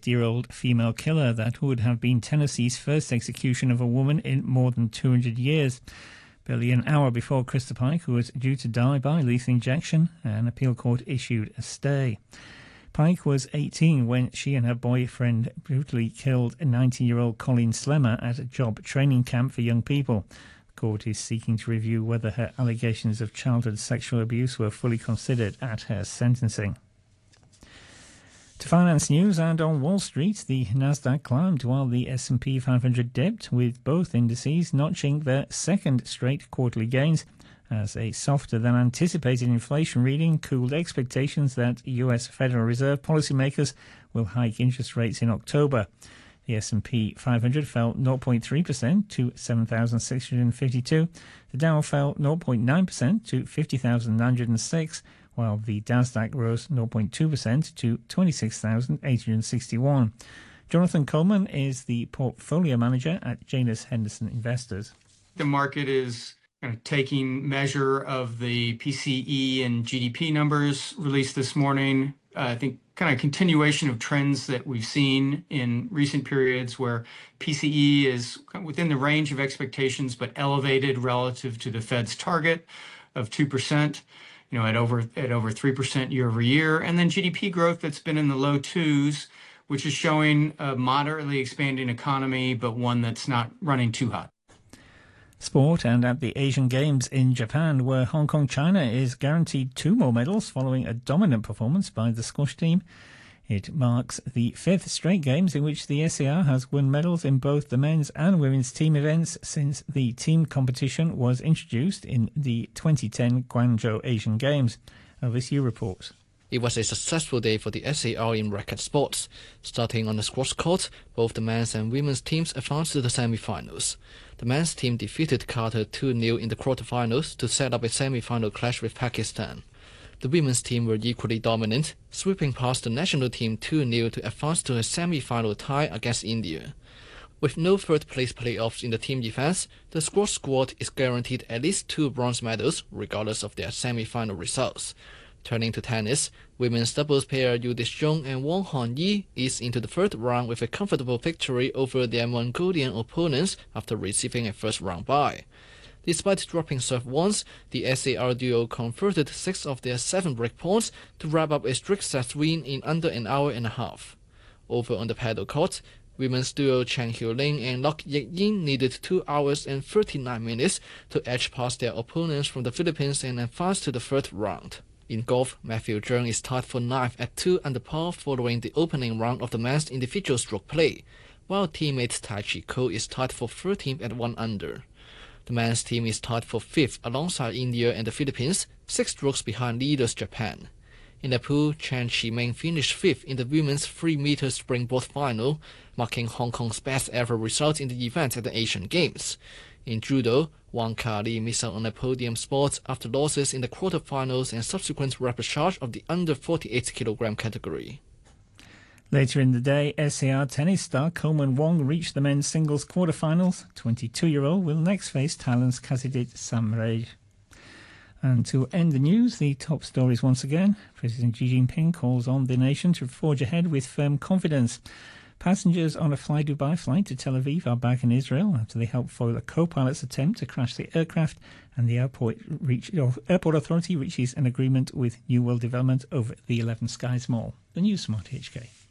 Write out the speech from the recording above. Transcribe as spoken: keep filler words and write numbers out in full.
fifty-year-old female killer that would have been Tennessee's first execution of a woman in more than two hundred years. Barely an hour before Krista Pike was due to die by lethal injection, an appeal court issued a stay. Pike was eighteen when she and her boyfriend brutally killed nineteen-year-old Colleen Slemmer at a job training camp for young people. The court is seeking to review whether her allegations of childhood sexual abuse were fully considered at her sentencing. To finance news, and on Wall Street, the Nasdaq climbed while the S and P five hundred dipped, with both indices notching their second straight quarterly gains, as a softer-than-anticipated inflation reading cooled expectations that U S Federal Reserve policymakers will hike interest rates in October. The S and P five hundred fell zero point three percent to seven thousand six hundred fifty-two. The Dow fell zero point nine percent to fifty thousand nine hundred six, while the Nasdaq rose zero point two percent to twenty-six thousand eight hundred sixty-one. Jonathan Coleman is the portfolio manager at Janus Henderson Investors. The market is kind of taking measure of the P C E and G D P numbers released this morning. Uh, I think kind of continuation of trends that we've seen in recent periods where P C E is within the range of expectations but elevated relative to the Fed's target of two percent, you know, at over at over three percent year over year. And then G D P growth that's been in the low twos, which is showing a moderately expanding economy, but one that's not running too hot. Sport, and at the Asian Games in Japan, where Hong Kong China is guaranteed two more medals following a dominant performance by the squash team. It marks the fifth straight games in which the S A R has won medals in both the men's and women's team events since the team competition was introduced in the twenty ten Guangzhou Asian Games. Elvis Yu reports. It was a successful day for the S A R in racket sports. Starting on the squash court, both the men's and women's teams advanced to the semi-finals. The men's team defeated Qatar two nil in the quarterfinals to set up a semi-final clash with Pakistan. The women's team were equally dominant, sweeping past the national team two nil to advance to a semi-final tie against India. With no third-place playoffs in the team events, the squash squad is guaranteed at least two bronze medals regardless of their semi-final results. Turning to tennis, women's doubles pair Yu Dexiong and Wang Hongyi eased into the third round with a comfortable victory over their Mongolian opponents after receiving a first-round bye. Despite dropping serve once, the S A R duo converted six of their seven break points to wrap up a strict set win in under an hour and a half. Over on the paddle court, women's duo Chen Xiuling and Lok Yik-yin needed two hours and thirty-nine minutes to edge past their opponents from the Philippines and advance to the third round. In golf, Matthew Zheng is tied for ninth at two under par following the opening round of the men's individual stroke play, while teammate Taichi Ko is tied for thirteenth at one under. The men's team is tied for fifth alongside India and the Philippines, six strokes behind leaders Japan. In the pool, Chen Qiming finished fifth in the women's three meter springboard final, marking Hong Kong's best ever result in the event at the Asian Games. In judo, Wang Ka-li missed out on a podium spot after losses in the quarterfinals and subsequent repechage of the under forty-eight kilogram category. Later in the day, S A R tennis star Coleman Wong reached the men's singles quarterfinals. twenty-two-year-old will next face Thailand's Kasidit Samrej. And to end the news, the top stories once again. President Xi Jinping calls on the nation to forge ahead with firm confidence. Passengers on a Fly Dubai flight to Tel Aviv are back in Israel after they helped foil a co-pilot's attempt to crash the aircraft, and the airport, reach, airport authority reaches an agreement with New World Development over the eleven Skies Mall. The news from R T H K.